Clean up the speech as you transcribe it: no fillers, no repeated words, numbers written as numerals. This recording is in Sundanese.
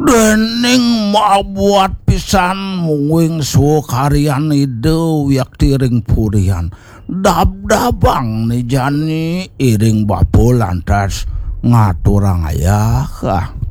Dening buat pisan mungwing sukarian ide yak tiring purian dab-dabang ni jani iring bapul lantas ngaturang ayah